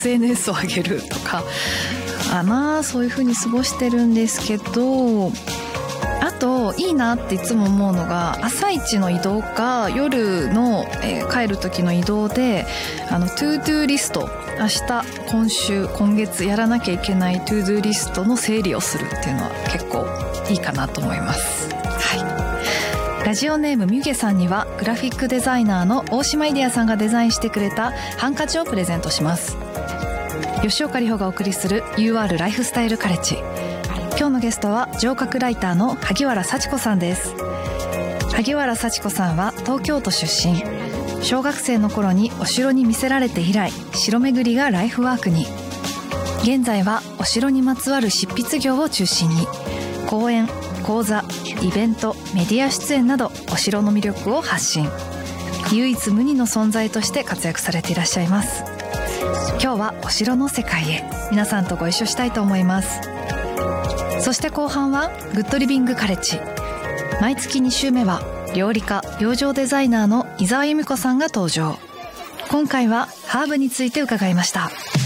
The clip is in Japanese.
SNS を上げるとかそういう風に過ごしてるんですけど、あといいなっていつも思うのが朝一の移動か夜の、帰る時の移動でトゥードゥーリスト、明日今週今月やらなきゃいけないトゥードゥーリストの整理をするっていうのは結構いいかなと思います。はい、ラジオネームミュゲさんにはグラフィックデザイナーの大島イデアさんがデザインしてくれたハンカチをプレゼントします。吉岡里帆がお送りする UR ライフスタイルカレッジ。今日のゲストは城郭ライターの萩原幸子さんです。萩原幸子さんは東京都出身。小学生の頃にお城に魅せられて以来、城巡りがライフワークに。現在はお城にまつわる執筆業を中心に講演、講座、イベント、メディア出演などお城の魅力を発信。唯一無二の存在として活躍されていらっしゃいます。今日はお城の世界へ皆さんとご一緒したいと思います。そして後半はグッドリビングカレッジ。毎月2週目は料理家、養生デザイナーの伊沢由美子さんが登場。今回はハーブについて伺いました。